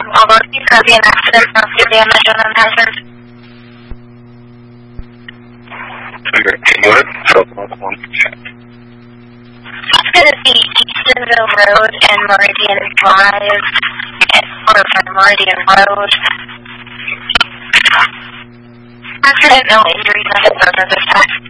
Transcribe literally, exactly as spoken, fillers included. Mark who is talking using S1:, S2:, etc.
S1: although you could be an accident, mostly damage and unhazard.
S2: What? So, one percent.
S1: It's going to be Eastonville Road and Meridian Drive, or sorry, Meridian Road. Accident, no injuries, nothing further this time.